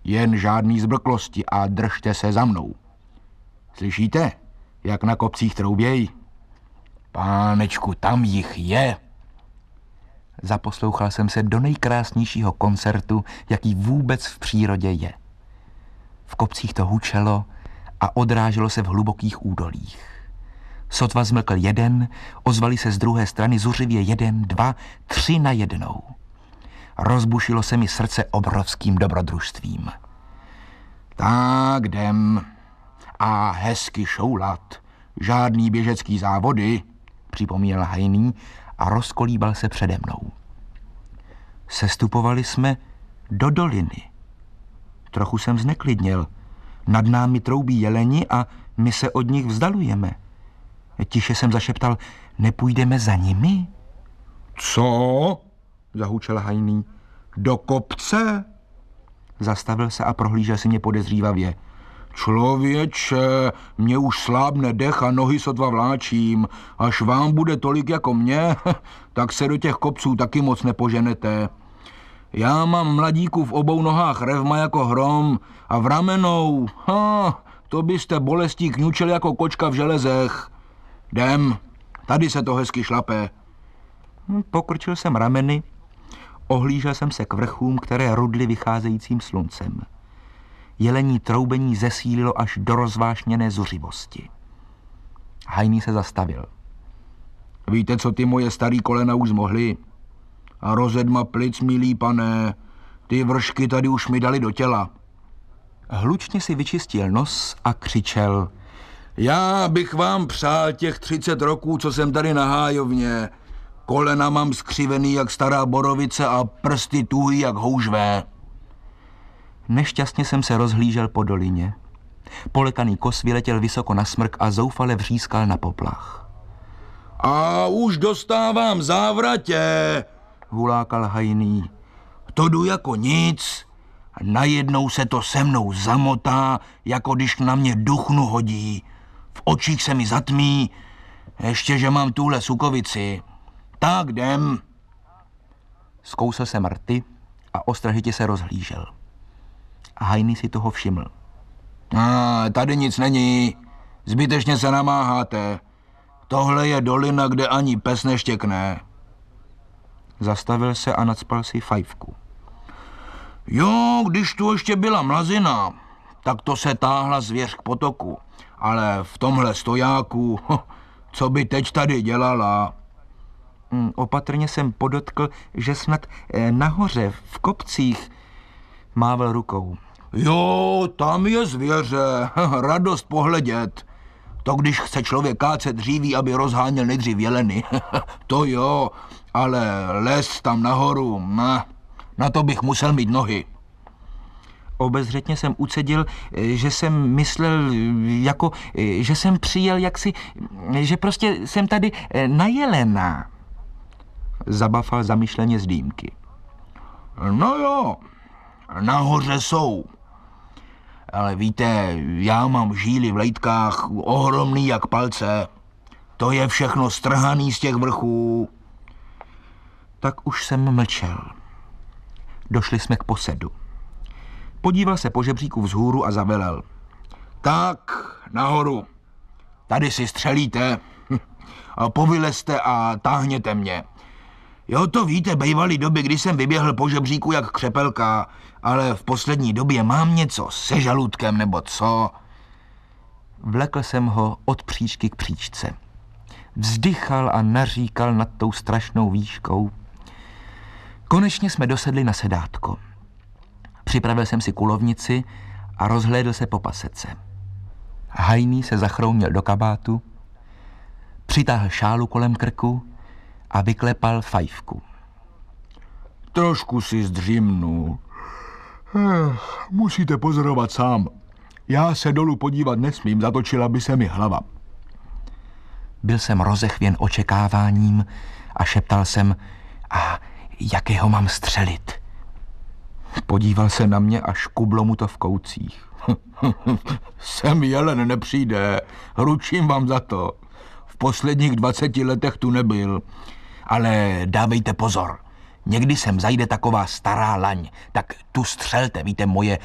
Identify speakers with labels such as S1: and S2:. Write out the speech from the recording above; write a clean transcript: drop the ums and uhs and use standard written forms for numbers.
S1: Jen žádný zbrklosti a držte se za mnou. Slyšíte, jak na kopcích troubějí? Pánečku, tam jich je. Zaposlouchal jsem se do nejkrásnějšího koncertu, jaký vůbec v přírodě je. V kopcích to hučelo a odráželo se v hlubokých údolích. Sotva zmlkl jeden, ozvali se z druhé strany zuřivě 1, 2, 3 najednou. Rozbušilo se mi srdce obrovským dobrodružstvím. Tak jdem. A hezky šoulat. Žádný běžecký závody, připomněl Hajný a rozkolíbal se přede mnou. Sestupovali jsme do doliny. Trochu jsem zneklidněl. Nad námi troubí jeleni a my se od nich vzdalujeme. Tiše jsem zašeptal, nepůjdeme za nimi? Co? Zahučel Hajný. Do kopce? Zastavil se a prohlížel si mě podezřívavě. Člověče, mě už slábne dech a nohy sotva vláčím. Až vám bude tolik jako mě, tak se do těch kopců taky moc nepoženete. Já mám mladíku v obou nohách revma jako hrom a v ramenou, to byste bolestí kňučel jako kočka v železech. Jdem, tady se to hezky šlape. Pokrčil jsem rameny, ohlížel jsem se k vrchům, které rudly vycházejícím sluncem. Jelení troubení zesílilo až do rozvášněné zuřivosti. Hajný se zastavil. Víte, co ty moje starý kolena už zmohly? A rozedma plic, milý pane, ty vršky tady už mi dali do těla. Hlučně si vyčistil nos a křičel. Já bych vám přál těch 30 roků, co jsem tady na hájovně. Kolena mám skřivený jak stará borovice a prsty tuhý jak houžvé. Nešťastně jsem se rozhlížel po dolině. Polekaný kos vyletěl vysoko na smrk a zoufale vřískal na poplach. A už dostávám závratě, hulákal Hajný. To jdu jako nic. Najednou se to se mnou zamotá, jako když na mě duchnu hodí. V očích se mi zatmí, ještě, že mám tuhle sukovici. Tak jdem. Zkousl jsem rty a ostražitě se rozhlížel. Hajný si toho všiml. Tady nic není. Zbytečně se namáháte. Tohle je dolina, kde ani pes neštěkne. Zastavil se a nacpal si fajfku. Jo, když tu ještě byla mlazina, tak to se táhla zvěř k potoku. Ale v tomhle stojáku, co by teď tady dělala? Opatrně jsem podotkl, že snad nahoře, v kopcích, mával rukou. Jo, tam je zvěře, radost pohledět. To, když chce člověk kácet dříví, aby rozháněl nejdřív jeleny. To jo, ale les tam nahoru, na to bych musel mít nohy. Obezřetně jsem ucedil, že jsem myslel, jako, že jsem přijel jaksi, že prostě jsem tady na jelena. Zabafal zamyšleně z dýmky. No jo, nahoře jsou. Ale víte, já mám žíly v lejtkách ohromný jak palce. To je všechno strhaný z těch vrchů. Tak už jsem mlčel. Došli jsme k posedu. Podíval se po žebříku vzhůru a zavelel. Tak, nahoru. Tady si střelíte. Povylezte a táhněte mě. Jo, to víte, bejvaly doby, kdy jsem vyběhl po žebříku jak křepelka, ale v poslední době mám něco se žaludkem nebo co. Vlekl jsem ho od příčky k příčce. Vzdychal a naříkal nad tou strašnou výškou. Konečně jsme dosedli na sedátko. Připravil jsem si kulovnici a rozhlédl se po pasece. Hajný se zachrounil do kabátu, přitáhl šálu kolem krku a vyklepal fajfku. Trošku si zdřímnu. Musíte pozorovat sám. Já se dolů podívat nesmím, zatočila by se mi hlava. Byl jsem rozechvěn očekáváním a šeptal jsem, a jakého mám střelit? Podíval se na mě a škublo mu to v koutcích. Sem jelen nepřijde, ručím vám za to. V posledních 20 letech tu nebyl. Ale dávejte pozor. Někdy sem zajde taková stará laň, tak tu střelte, víte, moje